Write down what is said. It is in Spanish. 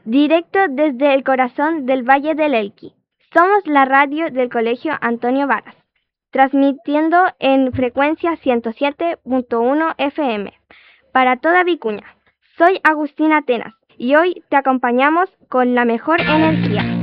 directo desde el corazón del Valle del Elqui. Somos la radio del Colegio Antonio Varas, transmitiendo en frecuencia 107.1 FM para toda Vicuña. Soy Agustina Atenas y hoy te acompañamos con la mejor energía.